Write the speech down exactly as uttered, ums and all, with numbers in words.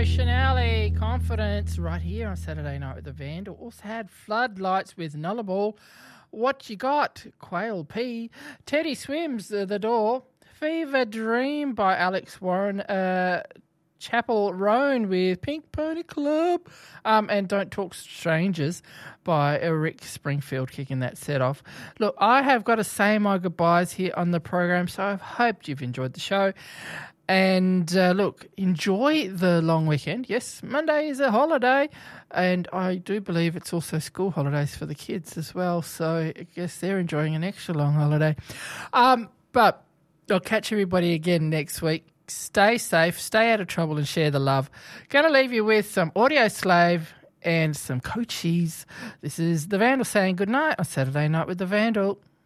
Chanelli, Confidence, right here on Saturday Night with the Vandal. Also had Floodlights with Nullarball. What You Got, Quail P. Teddy Swims, uh, The Door. Fever Dream by Alex Warren. Uh, Chapel Roan with Pink Pony Club. Um, and Don't Talk Strangers by Rick Springfield kicking that set off. Look, I have got to say my goodbyes here on the program, so I've hoped you've enjoyed the show. And uh, look, enjoy the long weekend. Yes, Monday is a holiday, and I do believe it's also school holidays for the kids as well. So I guess they're enjoying an extra long holiday. Um, but I'll catch everybody again next week. Stay safe, stay out of trouble, and share the love. Going to leave you with some Audio Slave and some Coachies. This is the Vandal saying good night on Saturday Night with the Vandal.